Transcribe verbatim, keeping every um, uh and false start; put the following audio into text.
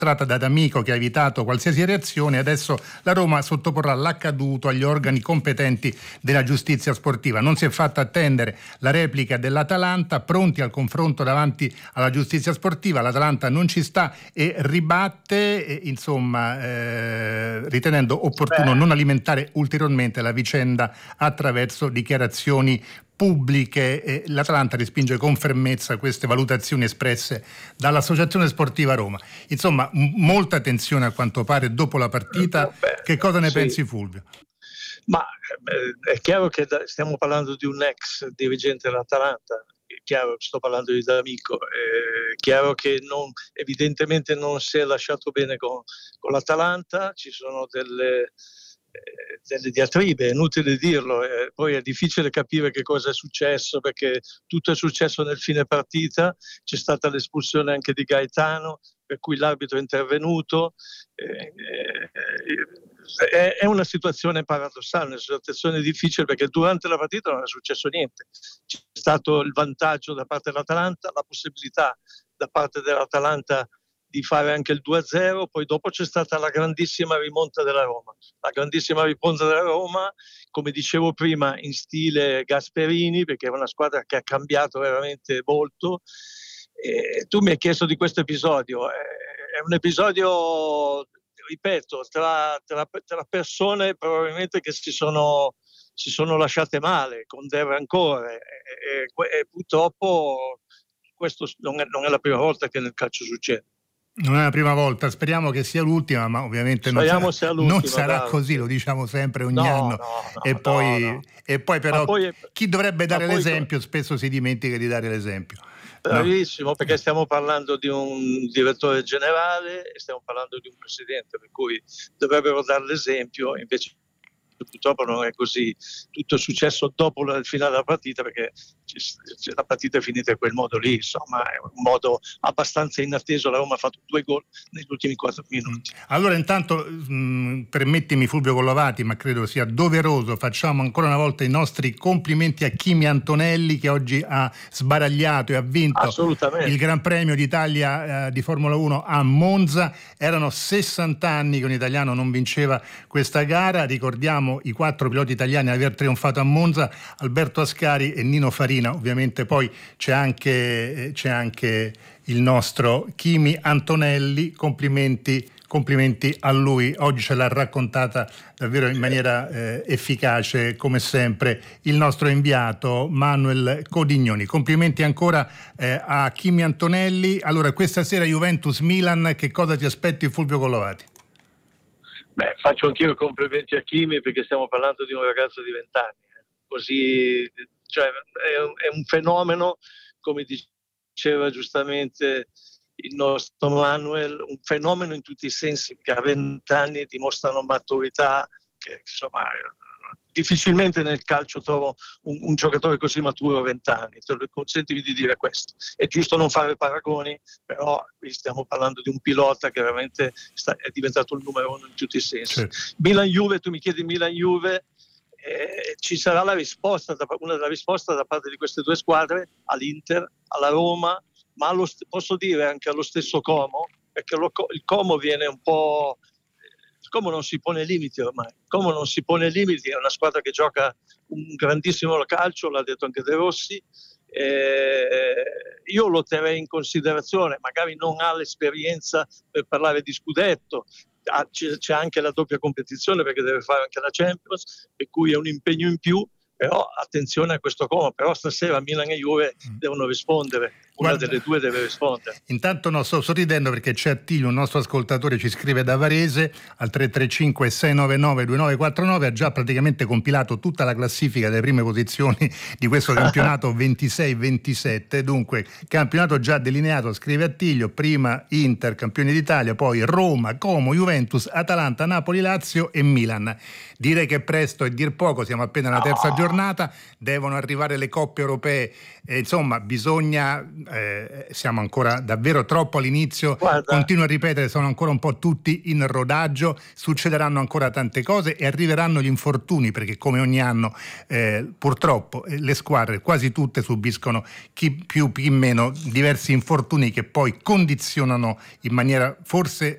tratta da D'Amico che ha evitato qualsiasi reazione. Adesso la Roma sottoporrà l'accaduto agli organi competenti della giustizia sportiva. Non si è fatta attendere la replica dell'Atalanta, pronti al confronto davanti alla giustizia sportiva. L'Atalanta non ci sta e ribatte, e, insomma, eh, ritenendo opportuno Beh. non alimentare ulteriormente la vicenda attraverso dichiarazioni pubbliche. Eh, L'Atalanta respinge con fermezza queste valutazioni espresse dall'Associazione Sportiva Roma. Insomma, m- molta tensione a quanto pare dopo la partita. Beh, che cosa ne sì. pensi, Fulvio? Ma eh, è chiaro che da, stiamo parlando di un ex dirigente dell'Atalanta, è chiaro, sto parlando di D'Amico, è chiaro che non, evidentemente non si è lasciato bene con, con l'Atalanta, ci sono delle... delle diatribe, è inutile dirlo, eh, poi è difficile capire che cosa è successo perché tutto è successo nel fine partita, c'è stata l'espulsione anche di Gaetano per cui l'arbitro è intervenuto, eh, eh, è, è una situazione paradossale, una situazione difficile perché durante la partita non è successo niente, c'è stato il vantaggio da parte dell'Atalanta, la possibilità da parte dell'Atalanta di fare anche il due a zero, poi dopo c'è stata la grandissima rimonta della Roma. La grandissima rimonta della Roma, come dicevo prima, in stile Gasperini, perché è una squadra che ha cambiato veramente molto. E tu mi hai chiesto di questo episodio. È un episodio, ripeto, tra, tra, tra persone probabilmente che si sono, si sono lasciate male, con del rancore. E, e, e purtroppo questo non è, non è la prima volta che nel calcio succede. Non è la prima volta, speriamo che sia l'ultima, ma ovviamente non sarà, sia non sarà bravo. così, lo diciamo sempre ogni no, anno. No, no, e, poi, no, no. e poi però poi è, chi dovrebbe dare poi, l'esempio spesso si dimentica di dare l'esempio. Bravissimo, no. Perché stiamo parlando di un direttore generale e stiamo parlando di un presidente, per cui dovrebbero dare l'esempio, invece purtroppo non è così. Tutto è successo dopo il finale della partita perché la partita è finita in quel modo lì, insomma è un modo abbastanza inatteso. La Roma ha fatto due gol negli ultimi quattro minuti. Allora intanto mh, permettimi, Fulvio Collovati, ma credo sia doveroso, facciamo ancora una volta i nostri complimenti a Kimi Antonelli che oggi ha sbaragliato e ha vinto il Gran Premio d'Italia eh, di Formula uno a Monza. Erano sessanta anni che un italiano non vinceva questa gara. Ricordiamo i quattro piloti italiani ad aver trionfato a Monza: Alberto Ascari e Nino Farina. Ovviamente poi c'è anche, c'è anche il nostro Kimi Antonelli, complimenti, complimenti a lui. Oggi ce l'ha raccontata davvero in maniera eh, efficace, come sempre, il nostro inviato Manuel Codignoni. Complimenti ancora eh, a Kimi Antonelli. Allora, questa sera Juventus-Milan, che cosa ti aspetti, Fulvio Collovati? Beh, faccio anch'io complimenti a Kimi perché stiamo parlando di un ragazzo di vent'anni, eh. Così, cioè, è un, è un fenomeno, come diceva giustamente il nostro Manuel, un fenomeno in tutti i sensi, che a vent'anni dimostrano maturità, che insomma difficilmente nel calcio trovo un, un giocatore così maturo a vent'anni, consentimi di dire questo. È giusto non fare paragoni, però qui stiamo parlando di un pilota che veramente sta, è diventato il numero uno in tutti i sensi. Certo. Milan-Juve, tu mi chiedi Milan-Juve, eh, ci sarà la risposta, da, una della risposte da parte di queste due squadre, all'Inter, alla Roma, ma allo, posso dire anche allo stesso Como, perché lo, il Como viene un po'... Il Como non si pone limiti ormai, il Como non si pone limiti, è una squadra che gioca un grandissimo calcio, l'ha detto anche De Rossi. Eh, io lo terrei in considerazione, magari non ha l'esperienza per parlare di scudetto, ha, c'è, c'è anche la doppia competizione perché deve fare anche la Champions, per cui è un impegno in più, però attenzione a questo Como, però stasera Milan e Juve mm. devono rispondere, una Guarda, delle due deve rispondere. Intanto no, sto sorridendo perché c'è Attilio, un nostro ascoltatore, ci scrive da Varese al tre tre cinque sei nove nove due nove quattro nove, ha già praticamente compilato tutta la classifica delle prime posizioni di questo campionato ventisei ventisette, dunque campionato già delineato, scrive Attilio, prima Inter, campioni d'Italia, poi Roma, Como, Juventus, Atalanta, Napoli, Lazio e Milan. Direi che è presto e dir poco, siamo appena alla terza oh. giornata, devono arrivare le coppe europee, e insomma bisogna, eh, siamo ancora davvero troppo all'inizio. Guarda. Continuo a ripetere, sono ancora un po' tutti in rodaggio, succederanno ancora tante cose e arriveranno gli infortuni, perché come ogni anno eh, purtroppo eh, le squadre quasi tutte subiscono, chi più chi meno, diversi infortuni che poi condizionano in maniera forse